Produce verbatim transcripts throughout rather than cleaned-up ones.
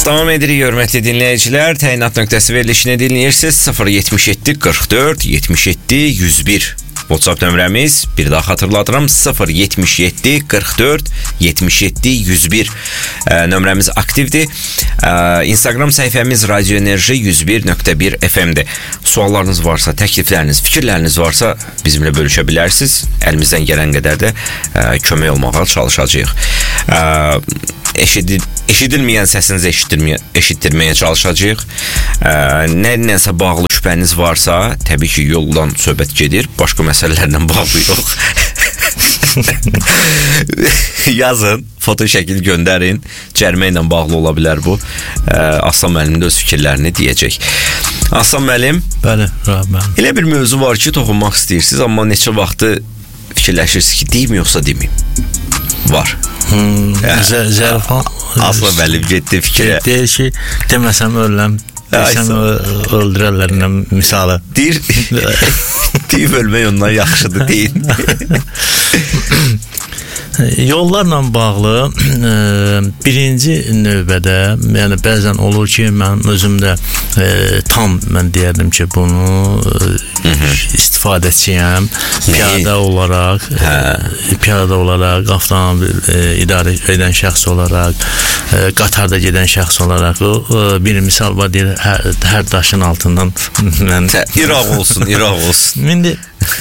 Davam edirik, hörmətli dinləyicilər. Təyinat nöqtəsi verilişini dinləyirsiniz. sıfır yetmiş yeddi qırx dörd yetmiş yeddi yüz bir WhatsApp nömrəmiz. Bir daha xatırladıram, sıfır yetmiş yeddi qırx dörd yetmiş yeddi yüz bir e, nömrəmiz aktivdir. E, Instagram səhifəmiz Radio Enerji yüz bir nöqtə bir F M'dir. Suallarınız varsa, təklifləriniz, fikirləriniz varsa bizimlə bölüşə bilərsiniz. Əlimizdən gələn qədər də e, kömək olmağa çalışacağıq. E, eşidil, eşidilməyən səsinizi eşitdirməyə, eşitdirməyə çalışacağıq. E, nə nəsə bağlı şübhəniz varsa, təbii ki, yoldan söhbət gedir. Başqa məsələlərlə bağlı yox. Yazın, foto şəkil göndərin. Cərimə ilə bağlı ola bilər bu. E, Aslan müəllim də öz fikirlərini deyəcək. Aslan müəllim, bəli, Rəhman. Elə bir mövzu var ki, toxunmaq istəyirsiniz, amma neçə vaxtı fikirləşirsiniz ki, deyim yoxsa demeyim? Var. Hmm, Zərifan Aslan müəllim getdi fikrə. Deyir ki, deməsəm ölürəm, desəm öldürərlər misalı. Deyir, deyib ölmək ondan yaxşıdır, deyin. Yollarla bağlı e, birinci növbədə, yəni bəzən olur ki, mən özümdə e, tam mən deyərdim ki, bunu e, istifadəçiyəm, piyada olaraq, e, piyada olaraq, avtomobil e, idarə edən şəxs olaraq, e, qatarda gedən şəxs olaraq, o, e, bir misal var, deyir, hər, hər daşın altından mən... İraq olsun, İraq olsun. İndi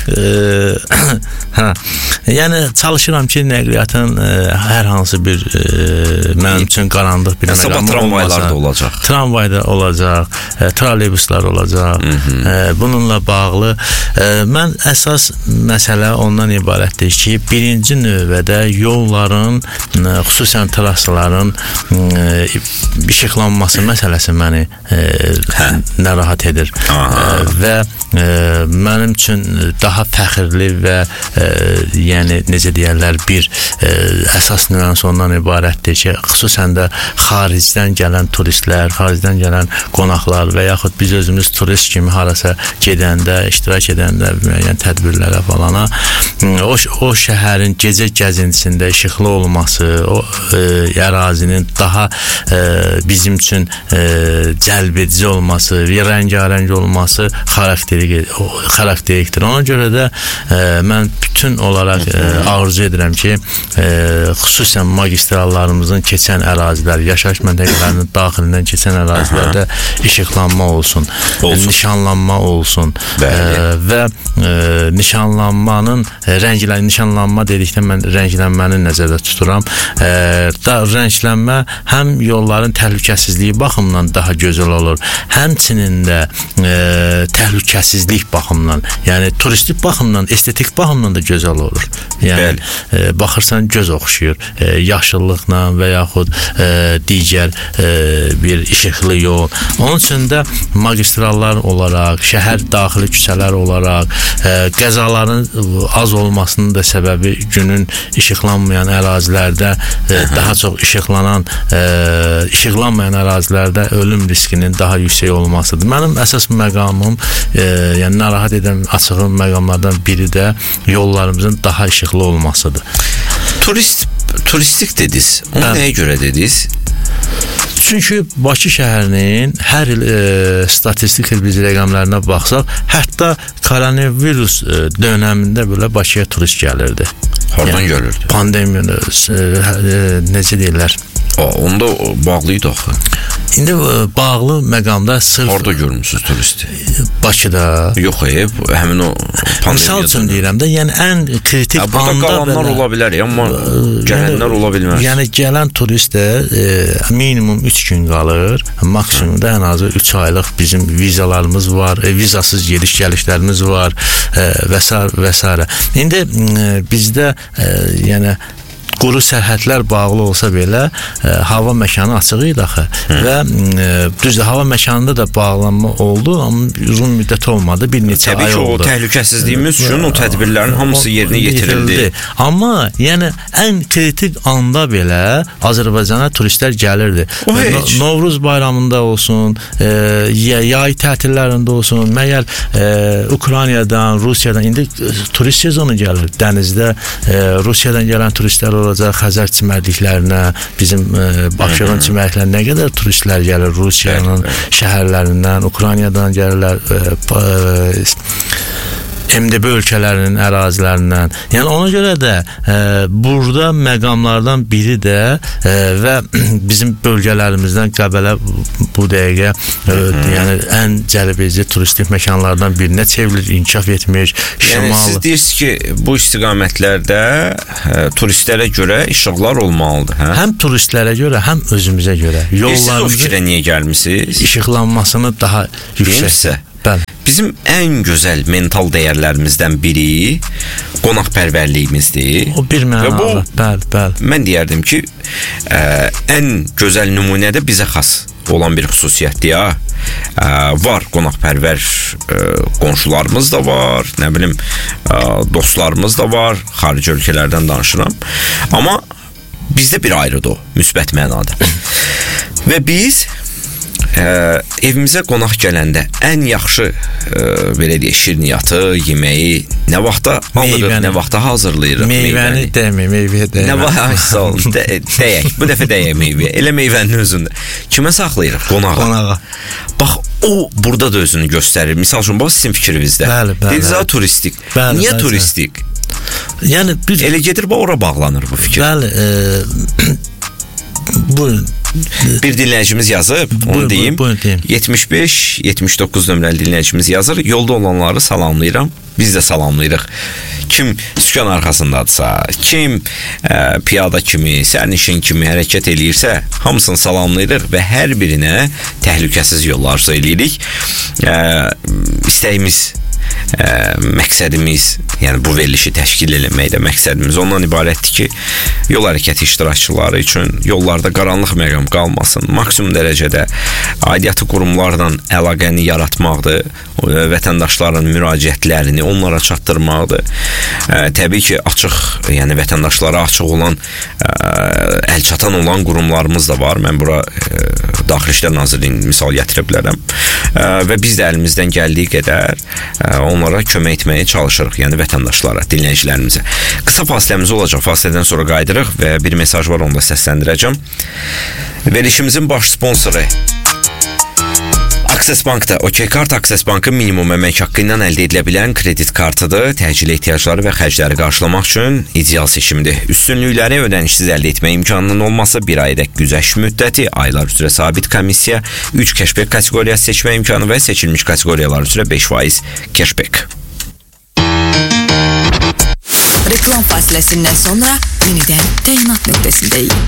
Ee, hə, yəni çalışıram ki, nəqliyyatın e, hər hansı bir e, mənim üçün qaranlıq bir məqam tramvaylar da olacaq. Tramvayda olacaq, e, trolleybuslar olacaq. E, bununla bağlı e, mən əsas məsələ ondan ibarətdir ki, birinci növbədə yolların, e, xüsusən trassaların e, işıqlanması məsələsi məni e, hə. narahat edir. E, və e, mənim üçün daha fəxirli və e, yəni necə deyərlər, bir e, əsas nüans ondan ibarətdir ki, xüsusən də xaricdən gələn turistlər, xaricdən gələn qonaqlar və yaxud biz özümüz turist kimi harasa gedəndə, iştirak edəndə müəyyən tədbirlərə falana, o, o şəhərin gecə gəzintisində işıqlı olması, o e, ərazinin daha e, bizim üçün e, cəlbedici olması, rəngarəng olması xarakterik, xarakterikdir. Ona görə də e, mən bütün olaraq e, arzu edirəm ki, e, xüsusən magistrallarımızın keçən ərazilər, yaşayış məntəqələrinin daxilindən keçən ərazilərdə işıqlanma olsun, olsun. nişanlanma olsun e, və e, nişanlanmanın rənglən, nişanlanma dedikdə mən rənglənməni nəzərdə tuturam. E, da rənglənmə həm yolların təhlükəsizliyi baxımından daha gözəl olur, həmçinin də e, təhlükəsizlik baxımından, yəni turistik baxımdan, estetik baxımdan da gözəl olur. Yəni e, baxırsan göz oxşuyur. E, yaşıllıqla və yaxud e, digər e, bir işıqlı yol. Onun üçün də magistrallar olaraq, şəhər daxili küçələr olaraq, e, qəzaların az olmasının da səbəbi günün işıqlanmayan ərazilərdə e, daha çox işıqlanan, e, işıqlanmayan ərazilərdə ölüm riskinin daha yüksək olmasıdır. Mənim əsas məqamım, e, yəni narahat edən açığım məqamlardan biri də yollarımızın daha işıqlı olmasıdır. Turist, turistik dediniz. Onu hə. Nəyə görə dediniz? Çünki Bakı şəhərinin hər il e, statistik biz rəqəmlərinə baxsaq, hətta koronavirus e, dönəmində belə Bakıya turist gəlirdi. Hardan yəni, gəlirdi? Pandemiya e, e, necə deyirlər? O, onda bağlıydı axı. İndi bağlı məqamda sırf... Harada görmüsünüz turisti? Bakıda. Yox, e, həmin o pandemiyadan. Misal üçün deyirəm də, yəni ən kritik anda... Burada qalanlar belə, ola bilər, amma gələnlər yəni, ola bilməz. Yəni gələn turist də e, minimum üç gün qalır, maksimum da ən azı üç aylıq bizim vizalarımız var, e, vizasız gediş-gəlişlərimiz var e, və s. və s. İndi e, bizdə e, yəni quru sərhədlər bağlı olsa belə e, hava məkanı açıq idi axı və e, düzdür, hava məkanında da bağlanma oldu, amma uzun müddət olmadı, bir neçə Təbii ay ki, oldu. O təhlükəsizliyimiz üçün o tədbirlərin hamısı yerinə yetirildi. yetirildi. Amma yəni ən kritik anda belə Azərbaycana turistlər gəlirdi. No, Novruz bayramında olsun, e, yay tətillərində olsun, məgər e, Ukraynadan, Rusiyadan indi turist sezonu gəlir. Dənizdə e, Rusiyadan gələn turistlər olur, olacaq Xəzər çimərliklərinə, bizim e, Bakıxın çimərliklərinə nə qədər turistlər gəlir Rusiyanın şəhərlərindən, Ukraynadan gəlirlər, e, e, M D B ölkələrinin ərazilərindən. Yəni ona görə də e, burada məqamlardan biri də e, və bizim bölgələrimizdən Qəbələ bu dəqiqə e, yəni ən cəlbedici turistik məkanlardan birinə çevrilir, inkişaf etmiş. Yəni Şimal... siz deyirsiniz ki, bu istiqamətlərdə e, turistlərə görə işıqlar olmalıdır, hə? Həm turistlərə görə, həm özümüzə görə. Siz o fikrə niyə gəlmisiniz? İşıqlanmasını daha yüksək. Bəli. Bizim ən gözəl mental dəyərlərimizdən biri qonaqpərvərliyimizdir. O bir mənalı. Bəli, bəli. Mən deyərdim ki, ə, ən gözəl nümunə də bizə xas olan bir xüsusiyyətdir ya. Ə, var qonaqpərvər ə, qonşularımız da var, nə bilim, ə, dostlarımız da var, xarici ölkələrdən danışıram. Amma bizdə bir ayrıdır o, müsbət mənada. Və biz Ə, evimizə qonaq gələndə ən yaxşı ə, belə deyək, şirniyyatı, yeməyi nə vaxta alırıq, nə vaxta hazırlayırıq? Meyvəni demə, meyvəyə demə. Nə vaxta de, deyək, bu dəfə deyək meyvəyə. Elə meyvənin özündə. Kimə saxlayırıq? Qonağa. Qonağa. Bax, o burada da özünü göstərir. Misal üçün, bax sizin fikrinizdə. Bəli, bəli. Dediniz, turistik. Bəli, Niyə bəli, turistik? Yəni bir elə gedir, bax, ora bağlanır bu fikir. Bəli, e, buyurun. Bir dinləyicimiz yazıb, onu buyur, deyim. Buyur, buyur, yetmiş beş yetmiş doqquz nömrəli dinləyicimiz yazır. Yolda olanları salamlayıram. Biz də salamlayırıq. Kim sükan arxasındadırsa, kim ə, piyada kimi, sərnişin kimi hərəkət eləyirsə, hamısını salamlayırıq və hər birinə təhlükəsiz yollar arzu eləyirik. Ə, istəyimiz, ə, məqsədimiz, yəni bu verilişi təşkil eləməkdə məqsədimiz ondan ibarətdir ki, yol hərəkəti iştirakçıları üçün yollarda qaranlıq məqam qalmasın, maksimum dərəcədə aidiyyatı qurumlarla əlaqəni yaratmaqdır, vətəndaşların müraciətlərini onlara çatdırmaqdır. Ə, təbii ki, açıq, yəni vətəndaşlara açıq olan, ə, əlçatan olan qurumlarımız da var. Mən bura ə, Daxili İşlər Nazirliyinin misal gətirə bilərəm. Ə, və biz də əlimizdən gəldiyi qədər ə, onlara kömək etməyə çalışırıq, yəni vətəndaşlara, dinləyicilərimizə. Qısa fasiləmiz olacaq, fasilədən sonra qayıdırıq və bir mesaj var, onu da səsləndirəcəm. Verilişimizin baş sponsoru Access Bank'da. OK Kart Access Bank'ın minimum əmək haqqı ilə əldə edilə bilən kredit kartıdır. Təcili ehtiyacları və xərcləri qarşılamaq üçün ideal seçimdir. Üstünlükləri ödənişsiz əldə etmə imkanının olması, bir aydək güzəşt müddəti, aylar üzrə sabit komissiya, üç cashback kateqoriyası seçmə imkanı və seçilmiş kateqoriyalar üzrə beş faiz cashback. Reklam fasiləsindən sonra yenidən təyinat nöqtəsindəyik.